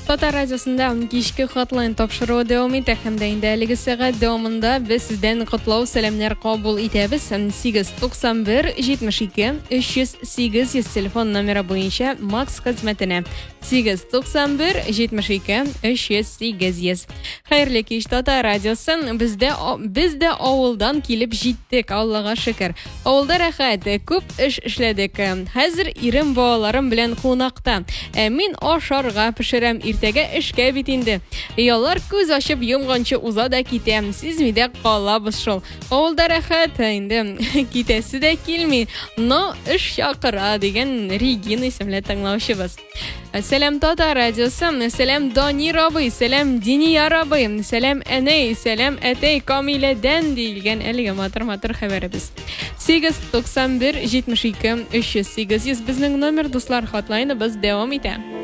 Татар радиосында кичке хатлайн тапшыру дәвам итә һәм дә инде әлеге сәгать дәвамында без сездән котлау сәламнәр кабул итәбез. 891 72 308 телефон номеры буенча Макс хезмәтенә 891 72 308. Хәерле кич, Татар радиосын. Бездә авылдан килеп җиттек, Аллага шөкер. Авылда рәхәт, күп эш эшләдек. Хәзер ирем балаларым белән кунакта. Мин ашарга пешерәм, иртәгә эшкә бит инде. Яллар күз ачып йомганчы уза да китә. Сизми дә калабыз шул. Авылда рәхәт инде, китәсе дә килми. Но эш чакыра дигән Регина исемле тыңлаучыбыз. Сәлам Татар радиосы, сәлам Данир абый, сәлам Динияр абый, сәлам әнәй, сәлам әтәй Камиләдән дигән әлеге матур хәбәребез. 891 72 308 безнең номер, дуслар, хатлайны без дәвам итә.